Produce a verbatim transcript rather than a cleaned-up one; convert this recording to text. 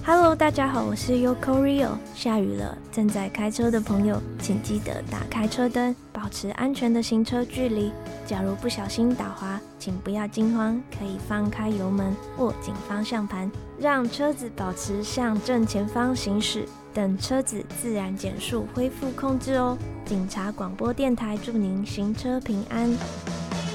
Hello， 大家好，我是 Yoko Rio。下雨了，正在开车的朋友，请记得打开车灯，保持安全的行车距离。假如不小心打滑，请不要惊慌，可以放开油门，握紧方向盘，让车子保持向正前方行驶，等车子自然减速，恢复控制哦。警察广播电台祝您行车平安。